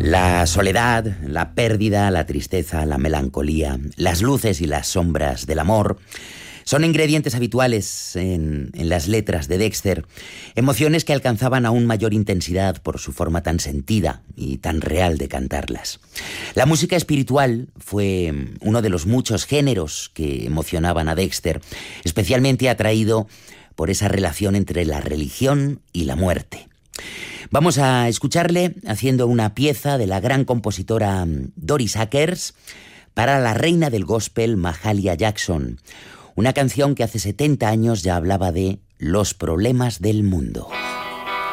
La soledad, la pérdida, la tristeza, la melancolía, las luces y las sombras del amor son ingredientes habituales en las letras de Dexter, emociones que alcanzaban aún mayor intensidad por su forma tan sentida y tan real de cantarlas. La música espiritual fue uno de los muchos géneros que emocionaban a Dexter, especialmente atraído por esa relación entre la religión y la muerte. Vamos a escucharle haciendo una pieza de la gran compositora Doris Akers para la reina del gospel Mahalia Jackson, una canción que hace 70 años ya hablaba de los problemas del mundo.